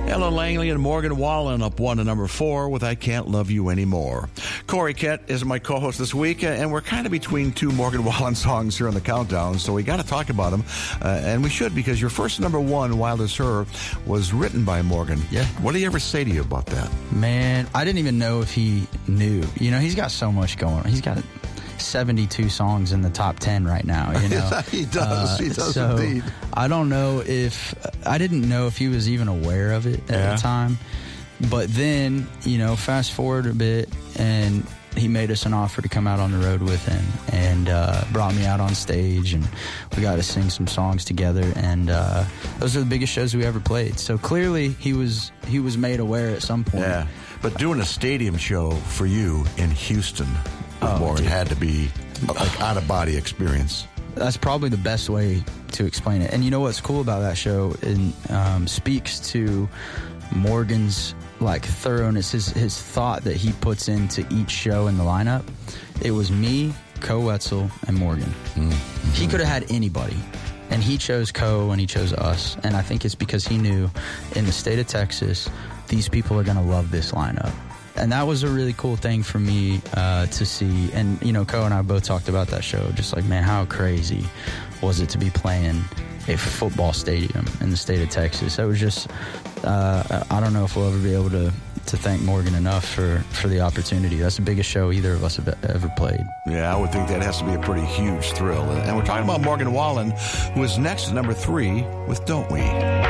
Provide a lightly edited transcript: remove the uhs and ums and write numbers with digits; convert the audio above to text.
Ella Langley and Morgan Wallen up 1 to number 4 with I Can't Love You Anymore. Corey Kett is my co-host this week, and we're kind of between two Morgan Wallen songs here on the countdown, so we got to talk about them, and we should, because your first number 1, Wild as Her, was written by Morgan. Yeah. What did he ever say to you about that? Man, I didn't even know if he knew. You know, he's got so much going on. He's got 72 songs in the top 10 right now, you know. He does so indeed. I didn't know if he was even aware of it at the time. But then, you know, fast forward a bit, and he made us an offer to come out on the road with him, and brought me out on stage, and we got to sing some songs together, and those are the biggest shows we ever played. So clearly he was made aware at some point. Yeah, but doing a stadium show for you in Houston with Morgan had to be like out-of-body experience. That's probably the best way to explain it. And you know what's cool about that show? It speaks to Morgan's thoroughness, his thought that he puts into each show in the lineup. It was me, Co Wetzel, and Morgan. Mm-hmm. He could have had anybody, and he chose Co, and he chose us. And I think it's because he knew in the state of Texas, these people are going to love this lineup. And that was a really cool thing for me to see. And, you know, Co and I both talked about that show, just like, man, how crazy was it to be playing a football stadium in the state of Texas? That was just, I don't know if we'll ever be able to thank Morgan enough for the opportunity. That's the biggest show either of us have ever played. Yeah, I would think that has to be a pretty huge thrill. And we're talking about Morgan Wallen, who is next at number 3 with Don't We?